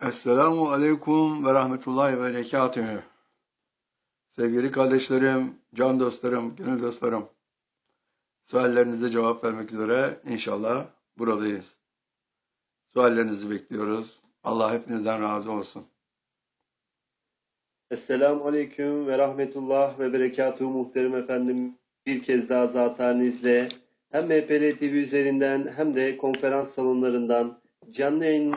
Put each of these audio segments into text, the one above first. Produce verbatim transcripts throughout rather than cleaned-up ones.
Esselamu Aleyküm ve Rahmetullahi ve Berekatühü. Sevgili kardeşlerim, can dostlarım, gönül dostlarım. Suallerinize cevap vermek üzere inşallah buradayız. Suallerinizi bekliyoruz. Allah hepinizden razı olsun. Esselamu Aleyküm ve Rahmetullah ve Berekatuhu muhterem efendim. Bir kez daha zatenizle hem M P R T V üzerinden hem de konferans salonlarından canlı yayın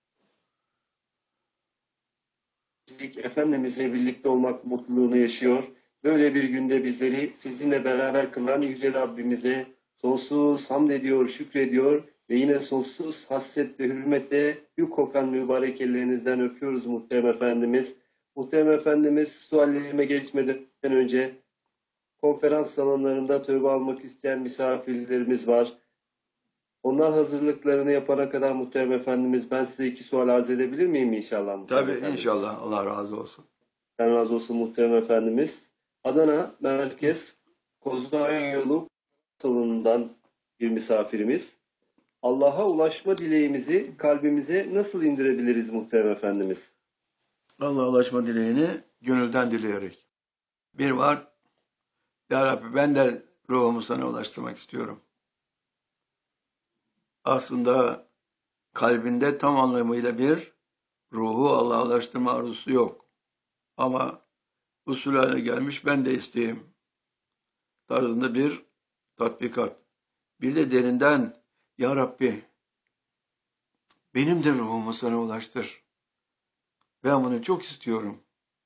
Efendimizle birlikte olmak mutluluğunu yaşıyor. Böyle bir günde bizleri sizinle beraber kılan Yüce Rabbimize sonsuz hamd ediyor, şükrediyor ve yine sonsuz hasret ve hürmetle yük kokan mübarek ellerinizden öpüyoruz muhterem Efendimiz. Muhterem Efendimiz, suallerime geçmeden önce konferans salonlarında tövbe almak isteyen misafirlerimiz var. Onlar hazırlıklarını yapana kadar muhterem Efendimiz, ben size iki sual arz edebilir miyim inşallah? Muhterem Tabii Efendimiz? inşallah. Allah razı olsun. Ben razı olsun muhterem Efendimiz. Adana Merkez Kozluağın Yolu salonundan bir misafirimiz. Allah'a ulaşma dileğimizi kalbimize nasıl indirebiliriz muhterem Efendimiz? Allah'a ulaşma dileğini gönülden dileyerek. Bir var, Ya Rabbi ben de ruhumu sana ulaştırmak istiyorum. Aslında kalbinde tam anlamıyla bir ruhu Allah'a ulaştırma arzusu yok. Ama usul haline gelmiş ben de isteyeyim tarzında bir tatbikat. Bir de derinden Ya Rabbi benim de ruhumu sana ulaştır. Ben bunu çok istiyorum.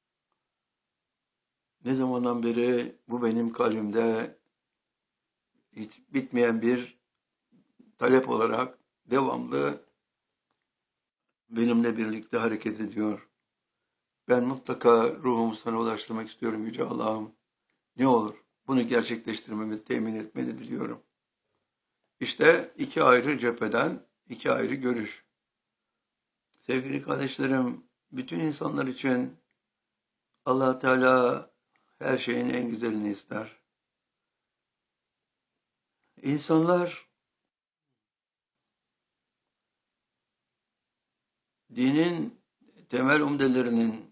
Ne zamandan beri bu benim kalbimde hiç bitmeyen bir talep olarak devamlı benimle birlikte hareket ediyor. Ben mutlaka ruhumu sana ulaştırmak istiyorum Yüce Allah'ım. Ne olur bunu gerçekleştirmemi temin etmeni diliyorum. İşte iki ayrı cepheden iki ayrı görüş. Sevgili kardeşlerim, bütün insanlar için Allah Teala her şeyin en güzelini ister. İnsanlar dinin temel umdelerinin